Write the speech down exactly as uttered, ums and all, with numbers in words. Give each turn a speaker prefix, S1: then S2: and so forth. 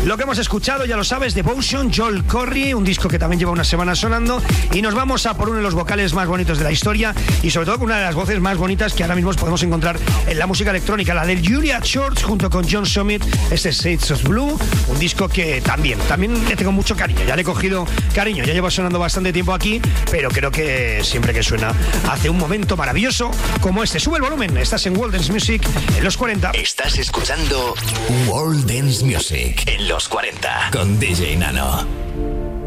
S1: Lo que hemos escuchado, ya lo sabes, Devotion, Joel Corry, un disco que también lleva una semana sonando, y nos vamos a por uno de los vocales más bonitos de la historia y sobre todo con una de las voces más bonitas que ahora mismo podemos encontrar en la música electrónica, la de Julia Shorts junto con John Summit, este Shades of Blue, un disco que también, también le tengo mucho cariño, ya le he cogido cariño, ya lleva sonando bastante tiempo aquí, pero creo que siempre que suena hace un momento maravilloso como este. Sube el volumen, estás en World Dance Music en los cuarenta.
S2: Estás escuchando World Dance Music en los cuarenta con D J Nano.